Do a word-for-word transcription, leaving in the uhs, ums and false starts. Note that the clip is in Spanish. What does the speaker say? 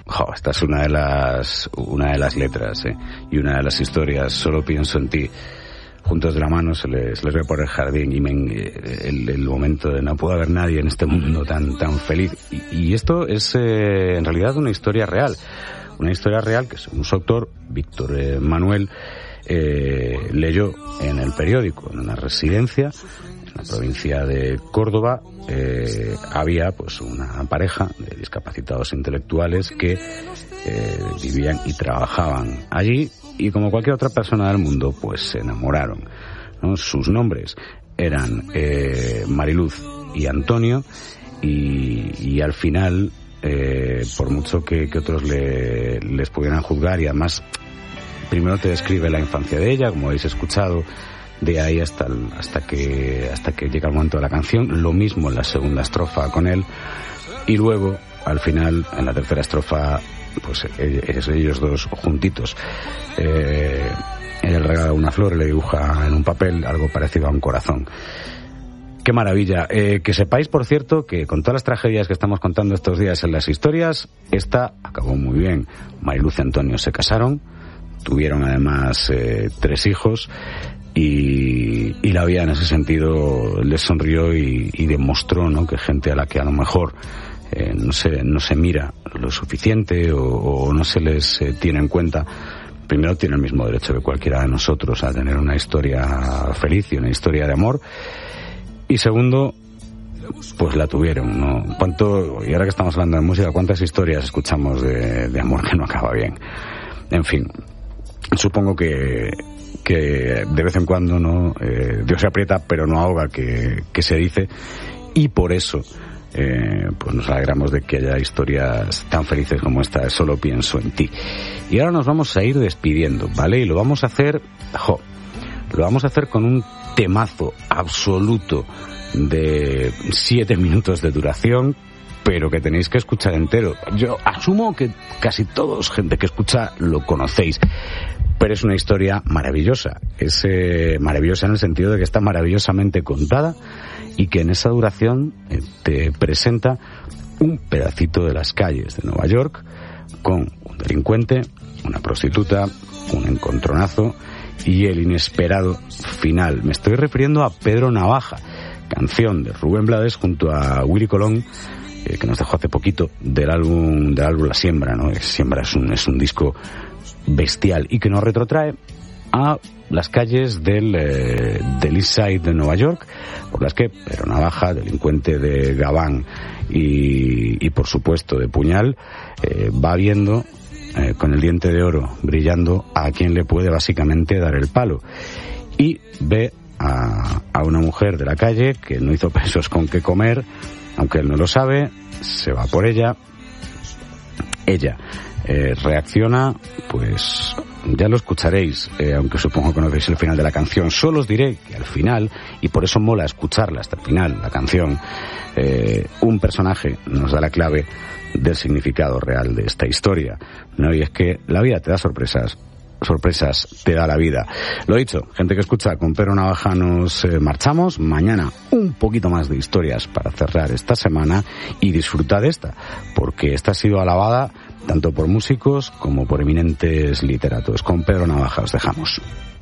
Jo, esta es una de las una de las letras, ¿eh? Y una de las historias. Solo pienso en ti. Juntos de la mano se les, se les ve por el jardín y me, el, el momento de no puede haber nadie en este mundo tan tan feliz. Y, y esto es eh, en realidad una historia real. Una historia real que, según su autor, Víctor eh, Manuel, eh, leyó en el periódico, en una residencia en la provincia de Córdoba. Eh, había pues una pareja de discapacitados intelectuales que eh, vivían y trabajaban allí. Y como cualquier otra persona del mundo, pues se enamoraron, ¿no? Sus nombres eran eh, Mariluz y Antonio, y, y al final, eh, por mucho que, que otros le, les pudieran juzgar, y además, primero te describe la infancia de ella, como habéis escuchado, de ahí hasta, el, hasta que hasta que llega el momento de la canción, lo mismo en la segunda estrofa con él, y luego, al final, en la tercera estrofa, pues es ellos dos juntitos. Eh, ella le regala una flor y le dibuja en un papel algo parecido a un corazón. ¡Qué maravilla! Eh, que sepáis, por cierto, que con todas las tragedias que estamos contando estos días en las historias, esta acabó muy bien. Mariluz y Antonio se casaron, tuvieron además eh, tres hijos, y, y la vida en ese sentido les sonrió y, y demostró, ¿no?, que gente a la que a lo mejor Eh, no se no se mira lo suficiente o, o no se les eh, tiene en cuenta, primero tiene el mismo derecho que cualquiera de nosotros a tener una historia feliz y una historia de amor, y segundo, pues la tuvieron, ¿no? Cuánto, y ahora que estamos hablando de música, cuántas historias escuchamos de, de amor que no acaba bien. En fin, supongo que que de vez en cuando, no eh, Dios se aprieta pero no ahoga, que, que se dice, y por eso Eh, pues nos alegramos de que haya historias tan felices como esta. Solo pienso en ti. Y ahora nos vamos a ir despidiendo, ¿vale? Y lo vamos a hacer, jo, lo vamos a hacer con un temazo absoluto de siete minutos de duración, pero que tenéis que escuchar entero. Yo asumo que casi todos, gente que escucha, lo conocéis, pero es una historia maravillosa. Es eh, maravillosa en el sentido de que está maravillosamente contada, y que en esa duración eh, te presenta un pedacito de las calles de Nueva York, con un delincuente, una prostituta, un encontronazo y el inesperado final. Me estoy refiriendo a Pedro Navaja, canción de Rubén Blades junto a Willy Colón, eh, que nos dejó hace poquito, del álbum del álbum La Siembra, ¿no? Siembra es un, es un disco bestial y que nos retrotrae a las calles del, eh, del East Side de Nueva York, por las que Pedro Navaja, delincuente de gabán y, y por supuesto de puñal, eh, va viendo eh, con el diente de oro brillando a quien le puede básicamente dar el palo, y ve a, a una mujer de la calle que no hizo pesos con qué comer, aunque él no lo sabe, se va por ella, ella eh, reacciona, pues ya lo escucharéis, eh, aunque supongo que conocéis el final de la canción. Solo os diré que al final, y por eso mola escucharla hasta el final, la canción, eh, un personaje nos da la clave del significado real de esta historia, ¿no? Y es que la vida te da sorpresas, sorpresas te da la vida. Lo dicho, gente que escucha, con Pedro Navaja nos eh, marchamos. Mañana un poquito más de historias para cerrar esta semana, y disfrutad de esta, porque esta ha sido alabada tanto por músicos como por eminentes literatos. Con Pedro Navaja os dejamos.